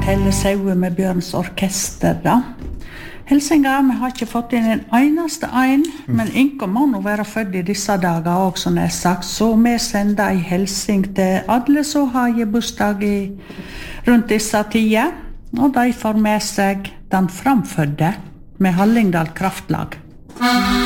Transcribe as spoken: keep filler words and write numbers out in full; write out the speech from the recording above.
Helle Saue med Bjørns orkester da. Hilsinga, vi har ikke fått inn en eneste ein, men Inko må nå være født i disse dager også, som er sagt, så vi sender en hilsing til alle som har bursdag i rundt disse tider, og de får med seg den framfødde med Hallingdal Kraftlag.